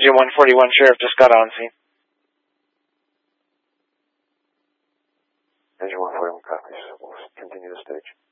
June 141 Sheriff just got on scene. Engine 141 copies. We'll continue the stage.